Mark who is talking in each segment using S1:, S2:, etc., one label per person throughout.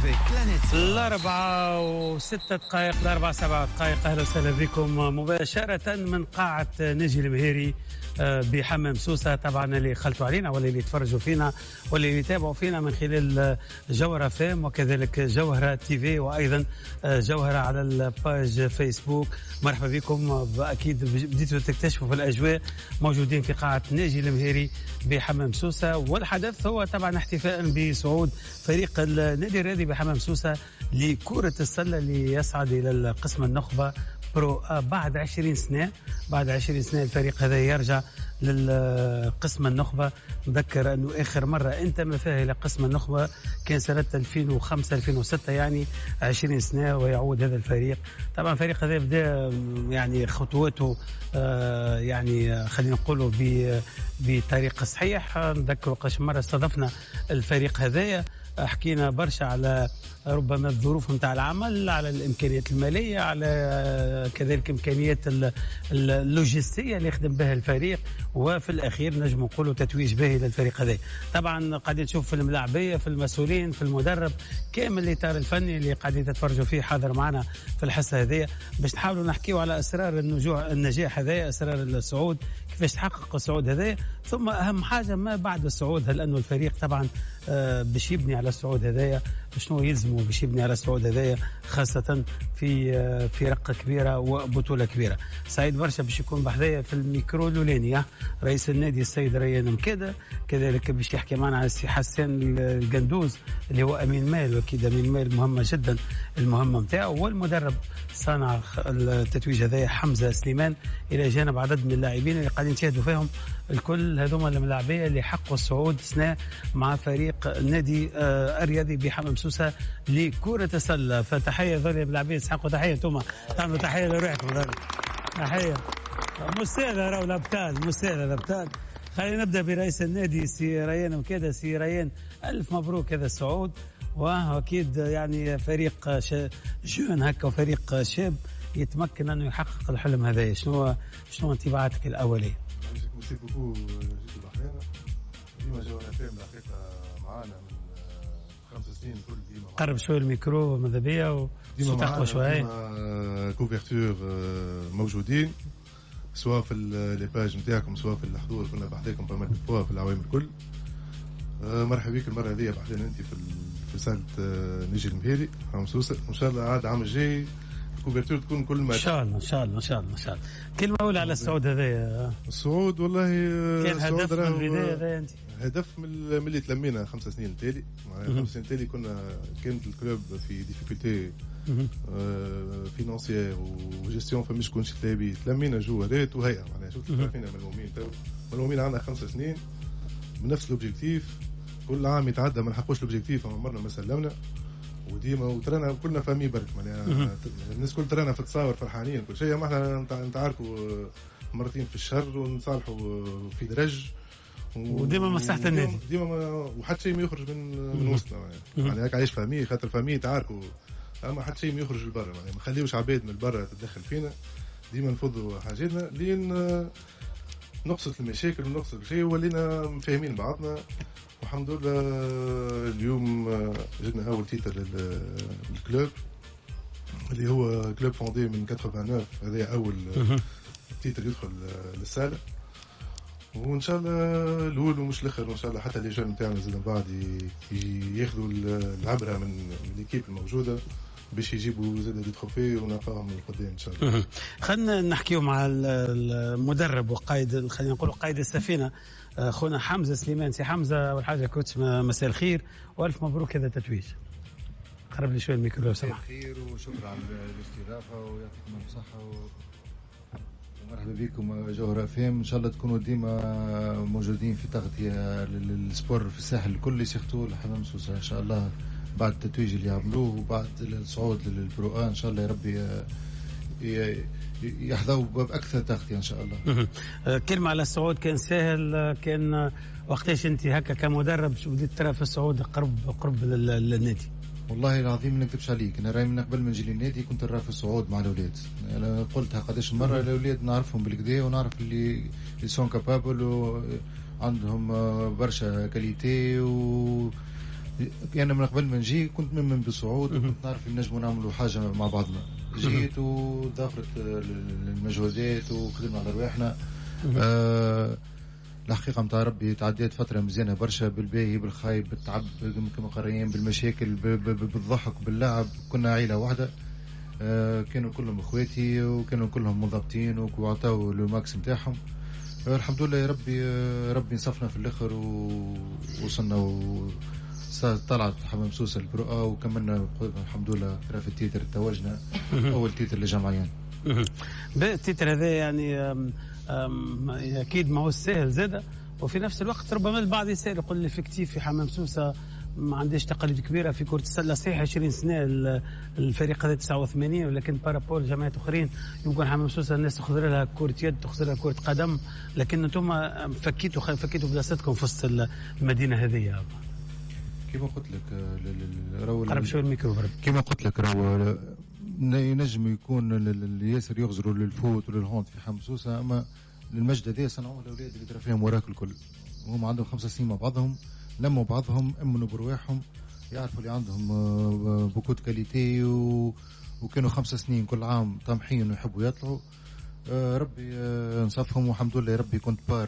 S1: avec Planète Sport.
S2: الأربعة وستة دقائق، الأربعة 7 دقائق. أهلا وسهلا بكم مباشرة من قاعة نجي المهيري بحمام سوسة. طبعا اللي خلطوا علينا واللي يتفرجوا فينا واللي يتابعوا فينا من خلال جوهرة فام وكذلك جوهرة تي في وأيضا جوهرة على الباج فيسبوك. مرحبا بكم. أكيد بديتوا تكتشفوا في الأجواء، موجودين في قاعة نجي المهيري بحمام سوسة، والحدث هو طبعا احتفاء بصعود فريق النادي الرياضي بحمام سوسة لكرة السلة اللي يصعد إلى القسم النخبة برو بعد 20 سنة. بعد 20 سنة الفريق هذا يرجع للقسم النخبة. نذكر أنه آخر مرة انتمى فيها إلى قسم النخبة كان سنة 2005-2006، يعني 20 سنة ويعود هذا الفريق. طبعا الفريق هذا بدأ يعني خطواته يعني خلينا نقولوا بطريقة صحيحة. نذكر قش مرة استضفنا الفريق هذايا، حكينا برشا على ربما الظروف نتاع العمل، على الامكانيات الماليه، على كذلك امكانيات اللوجستيه اللي يخدم بها الفريق، وفي الاخير نجم نقولوا تتويج باهي للفريق هذا. طبعا قاعدين نشوف في الملاعبيه، في المسؤولين، في المدرب، كامل الاطار الفني اللي قاعدين تتفرجوا فيه حاضر معنا في الحصه هذه، باش نحاولوا نحكيوا على اسرار النجاح هذا، اسرار الصعود، كيفاش تحقق الصعود هذا، ثم اهم حاجه ما بعد الصعود. هل انه الفريق طبعا باش يبني على الصعود هذايا، شنو يلزمه باش يبني على الصعود هذايا، خاصة في فرق كبيرة وبطولة كبيرة. سعيد برشا باش يكون بحذايا في الميكرو الأولاني رئيس النادي السيد ريان مكيدة، كذلك باش يحكي معنا على السي حسان القندوز اللي هو أمين مال، وأكيد أمين مال مهمة جدا المهمة نتاعو، والمدرب صانع التتويج هذايا حمزة سليمان، إلى جانب عدد من اللاعبين اللي قاعدين نشاهدوا فيهم الكل هذوما الملاعبية اللي حقوا الصعود سنة مع فريق النادي الرياضي بحمام سوسة لكرة السلة. فتحية ذولي اللاعبين، يستحقوا تحية. انتم تعملوا تحية لروحكم، تحية مستاذة راهو الأبطال، مستاذة الأبطال. خلينا نبدأ برئيس النادي سي ريان وكذا. سي ريان ألف مبروك هذا الصعود، وأكيد يعني فريق جون هكا وفريق شاب يتمكن أنه يحقق الحلم هذا. شنو انطباعاتك الأولية؟
S3: ميرسي بوكو. جيتوا بحرينا ديما جوهرة فام الحقيقة معانا من 5 سنين كل ديما.
S2: قرب شوية الميكرو ماذا بيا
S3: وديما معانا ديما كوفرتور موجودين، سواء في لي باج نتاعكم سواء في الحضور. كنا بحذاكم بمال فوا في العوام الكل. مرحبا بك المرة هذه بحذانا انت في سالة نجي المهيري حمام سوسة. ان شاء الله عاد عام الجاي الكوفرتور تكون كل ما
S2: ان شاء الله ان شاء الله ان شاء الله ان شاء الله. كلمة أولى على الصعود هذايا.
S3: الصعود والله
S2: كان هدف من البداية هذايا انت؟
S3: هدف من اللي تلمينا 5 سنين التالي. 5 سنين التالي كانت الكلوب في ديفيكولتي فينانسيير وجيستيون، فمش كونش تلابي تلمينا جوارات وهيئة. معناها شفت فينا ملمومين عندنا 5 سنين بنفس الاوبجيكتيف. كل عام يتعدى ما نحقوش الاوبجيكتيف، اما مرنا ما سلمنا، وديما وترانا كلنا فامي برك. معناها الناس كل ترانا في تصاور فرحانين كل شيء. ما احنا نتعاركوا مرتين في الشهر ونصالحوا في درج،
S2: وديما مصلحة النادي
S3: ديما وحتى شيء ما يخرج من وسطنا. يعني هيك عايش فامي، خاطر فامي تعاركوا، اما حتى شيء ما يخرج لبرا. يعني ما نخليوش عباد من برا تتدخل فينا، ديما نفضوا حاجاتنا لين نقصد المشاكل ونقصد الشيء ولينا مفاهمين بعضنا. والحمد لله اليوم جبنا اول تيتر للكلوب اللي هو كلوب فوندي من 89. هذا اول تيتر يدخل للسالة، وان شاء الله الاول ومش الاخر. وان شاء الله حتى لي جون نتاعنا زاد بعد ياخذوا العبره من ليكيب الموجوده باش يجيبوا زاد دي تروفي ونلقاهم من قدام ان شاء الله.
S2: خلينا نحكيو مع المدرب وقائد، خلينا نقول قائد السفينه، خونا حمزه سليمان. سي حمزه، اول حاجه كوتش مساء الخير والف مبروك هذا التتويج. قرب لي شويه الميكرو لو سمحت.
S4: مساء الخير وشكرا على الاستضافه ويعطيكم الصحه ومرحبا بكم جوهرة فام. ان شاء الله تكونوا ديما موجودين في تغطيه للسبور في الساحل الكل، يسيختوا لحمام سوسة ان شاء الله بعد التتويج اللي يعملوه وبعد الصعود للبرو. ان شاء الله يا ربي يحظوا باكثر تغطيه ان شاء الله.
S2: كلمه على الصعود، كان سهل؟ كان وقتاش انت هكا كمدرب شو بديت ترى في الصعود قرب للنادي؟
S4: والله العظيم ما نكذبش عليك، انا راي من قبل ما نجي للنادي كنت نرى في الصعود مع الاولاد. انا قلتها قداش مره، الاولاد نعرفهم بالكدا ونعرف اللي سون كابابل وعندهم برشا كاليتي يعني من قبل ما نجي كنت مؤمن بالصعود وكنت نعرف نجموا نعملوا حاجه مع بعضنا. جيت وضافرت المجهودات وخدمنا على رواحنا. الحقيقه متاع ربي تعديت فتره مزيانه برشا، بالباهي بالخايب بالتعب كما قريين، بالمشاكل بالضحك باللعب. كنا عيله واحده، كانوا كلهم اخواتي وكانوا كلهم منضبطين وعطاو لو ماكس نتاعهم. الحمد لله يا ربي نصفنا في الاخر ووصلنا طلعت حمام سوسه البرؤه وكملنا الحمد لله في التيتر. توجنا اول تيتر لجمعيان.
S2: التيتر هذا يعني اكيد ما هو سهل زاده، وفي نفس الوقت ربما البعض يسال يقول لي فيكتيف في حمام سوسه ما عنديش تقاليد كبيره في كره السله. صحيح 20 سنه الفريق هذا 89، ولكن بارابول جماعات اخرين يمكن حمام سوسه الناس تاخذ لها كره يد تاخذ لها كره قدم، لكن انتم فكيتوا بلاصتكم في وسط المدينه هذه.
S4: كما قلت لك
S2: قرب شوي الميكرو.
S4: كما قلت لك ينجم يكون اللي ياسر يغزروا للفوت وللهوند في حمام سوسه، اما المجد هذا صنعوه الاولاد اللي ترى فيهم وراك الكل. هم عندهم 5 سنين مع بعضهم، لموا بعضهم، امنوا برواحهم، يعرفوا اللي عندهم بوكو كاليتي وكانوا 5 سنين كل عام طامحين ويحبوا يطلعوا. ربي نصفهم والحمد لله. ربي كنت بار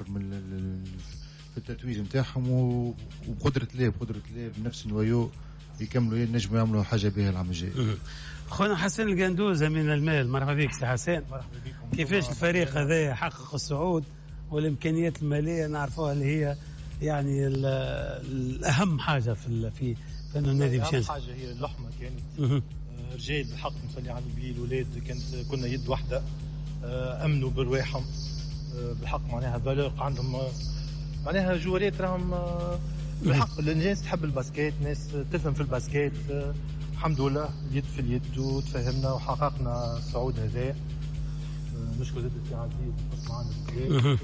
S4: في التتويج نتاعهم وبقدرة الله بنفس النوايو يكملوا ينجموا يعملوا حاجه بها العام الجاي.
S2: خونا حسين القندوزه من المال، مرحبا بك سي حسين.
S1: مرحبا بكم.
S2: كيفاش الفريق هذا يحقق الصعود والامكانيات الماليه نعرفوها اللي هي يعني الاهم حاجه في انه النادي باش
S1: اهم حاجه هي اللحمه كانت رجال بالحق نصلي على النبي. الاولاد كنا يد واحده، امنوا برواحهم بالحق، معناها بالغ عندهم معناها جوارات راهم بالحق. الناس تحب الباسكيت، ناس تفهم في الباسكيت. الحمد لله اليد في اليد وتفهمنا وحققنا الصعود هذا. نشكر زاد السي عزيز بس معنا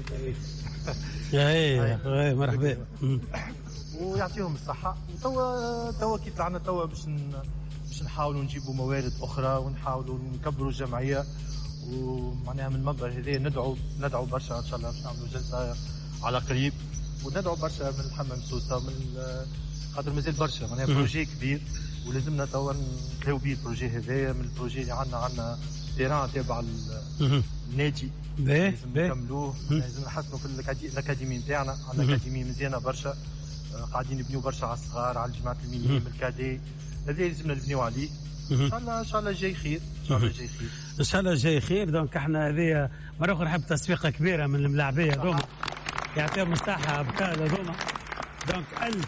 S2: اي مرحبا
S1: ويعطيهم الصحه. توا كي طلعنا توا باش نحاولوا نجيبوا موارد اخرى ونحاولوا نكبروا الجمعيه، ومعناها من المنبر هذا ندعو برشا ان شاء الله باش نعملوا جلسه على قريب، وندعو برشا من الحمام سوسه من خاطر مازال برشا معناها بروجي كبير ولازمنا توا نتلاو به البروجي هذايا. من البروجي اللي عندنا تيران تابع النادي لازم نكملوه. لازم نحسنوا في الاكاديمي نتاعنا. عندنا اكاديمي مزيانه برشا، قاعدين نبنيو برشا على الصغار على الجماعات المينيم الكادي. هذا لازمنا نبنيو عليه. ان شاء الله جاي خير.
S2: ان شاء الله جاي خير. دونك احنا هذه مره اخرى نحب تصفيقه كبيره من الملاعبيه هذوما، يعطيهم الصحه ابطال هذوما. دونك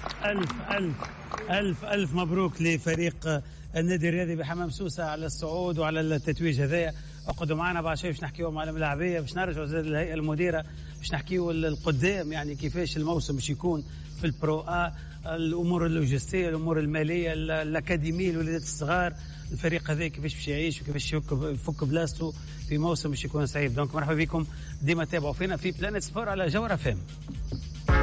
S2: ألف مبروك لفريق النادي الرياضي بحمام سوسة على الصعود وعلى التتويج هذايا. اقعدوا معنا بعد شوي باش نحكيوا مع الملاعبيه، باش نرجعوا للهيئه المديره باش نحكيوا القدام يعني كيفاش الموسم باش يكون في البرو الامور اللوجستيه، الامور الماليه، الاكاديميه، الولادات الصغار، الفريق هذا كيفاش باش يعيش وكيفاش يفك بلاصته في موسم باش يكون سعيد. دونك مرحبا بكم، ديما تابعوا فينا في بلانيت سبور على جوهر FM.